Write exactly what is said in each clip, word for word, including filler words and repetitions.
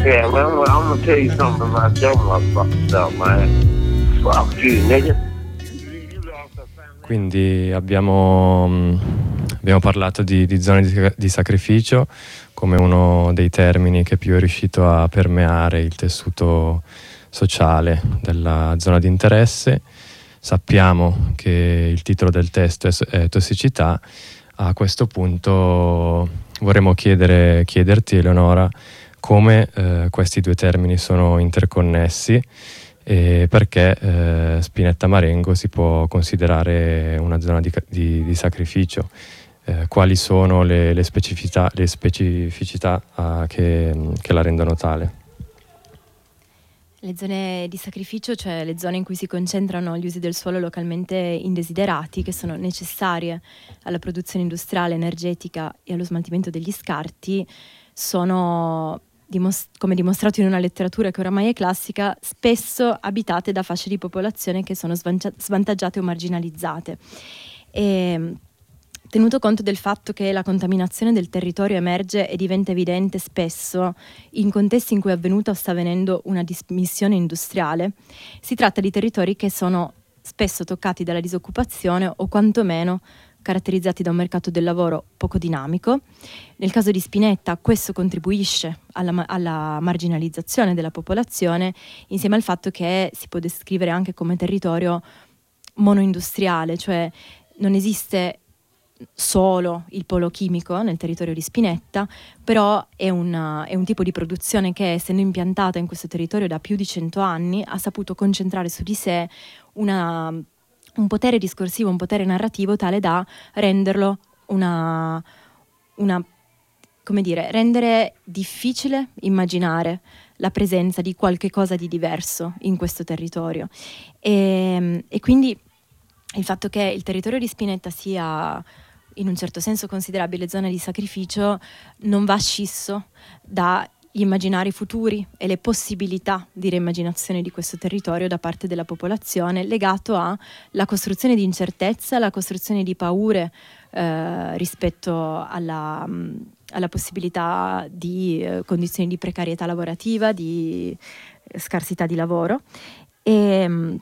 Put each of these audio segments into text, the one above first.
Yeah, well, well, I'm gonna tell you something about your motherfucker, man. Fuck you, nigga. Quindi abbiamo, abbiamo parlato di, di zone di, di sacrificio come uno dei termini che più è riuscito a permeare il tessuto sociale della zona di interesse. Sappiamo che il titolo del testo è, è tossicità. A questo punto vorremmo chiedere, chiederti, Eleonora, come eh, questi due termini sono interconnessi e perché eh, Spinetta Marengo si può considerare una zona di, di, di sacrificio. Eh, quali sono le, le specificità, le specificità ah, che, che la rendono tale? Le zone di sacrificio, cioè le zone in cui si concentrano gli usi del suolo localmente indesiderati, che sono necessarie alla produzione industriale, energetica e allo smaltimento degli scarti, sono, dimos- come dimostrato in una letteratura che oramai è classica, spesso abitate da fasce di popolazione che sono svangia- svantaggiate o marginalizzate. E, tenuto conto del fatto che la contaminazione del territorio emerge e diventa evidente spesso in contesti in cui è avvenuta o sta avvenendo una dismissione industriale, si tratta di territori che sono spesso toccati dalla disoccupazione o quantomeno caratterizzati da un mercato del lavoro poco dinamico. Nel caso di Spinetta questo contribuisce alla, alla marginalizzazione della popolazione, insieme al fatto che si può descrivere anche come territorio monoindustriale, cioè non esiste solo il polo chimico nel territorio di Spinetta, però è, una, è un tipo di produzione che, essendo impiantata in questo territorio da più di cento anni, ha saputo concentrare su di sé una, un potere discorsivo, un potere narrativo tale da renderlo una, una, come dire, rendere difficile immaginare la presenza di qualche cosa di diverso in questo territorio. E, e quindi il fatto che il territorio di Spinetta sia in un certo senso considerabile zona di sacrificio non va scisso dagli immaginari futuri e le possibilità di reimmaginazione di questo territorio da parte della popolazione, legato alla costruzione di incertezza, alla costruzione di paure eh, rispetto alla, alla possibilità di eh, condizioni di precarietà lavorativa, di eh, scarsità di lavoro. E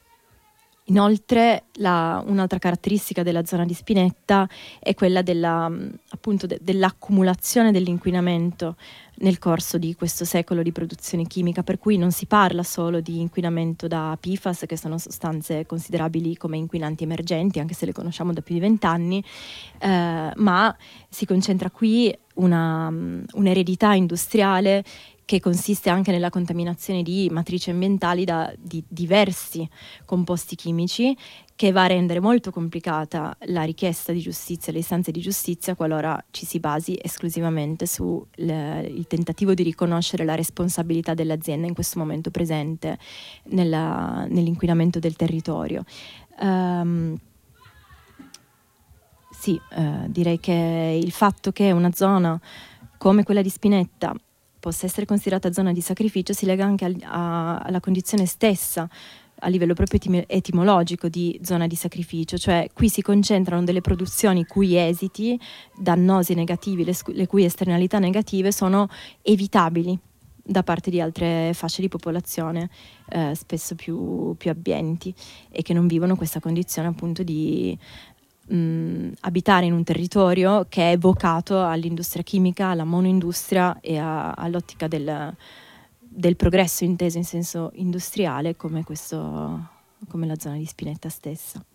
inoltre la, un'altra caratteristica della zona di Spinetta è quella della, appunto de, dell'accumulazione dell'inquinamento nel corso di questo secolo di produzione chimica, per cui non si parla solo di inquinamento da P F A S, che sono sostanze considerabili come inquinanti emergenti, anche se le conosciamo da più di vent'anni, eh, ma si concentra qui una, un'eredità industriale che consiste anche nella contaminazione di matrici ambientali da di diversi composti chimici, che va a rendere molto complicata la richiesta di giustizia, le istanze di giustizia, qualora ci si basi esclusivamente sul il tentativo di riconoscere la responsabilità dell'azienda in questo momento presente nella, nell'inquinamento del territorio. Um, sì, uh, direi che il fatto che una zona come quella di Spinetta possa essere considerata zona di sacrificio si lega anche al, a, alla condizione stessa a livello proprio etim- etimologico di zona di sacrificio, cioè qui si concentrano delle produzioni cui esiti dannosi e negativi, le, scu- le cui esternalità negative sono evitabili da parte di altre fasce di popolazione eh, spesso più, più abbienti e che non vivono questa condizione appunto di mh, abitare in un territorio che è vocato all'industria chimica, alla monoindustria e a, all'ottica del, del progresso inteso in senso industriale come questo, come la zona di Spinetta stessa.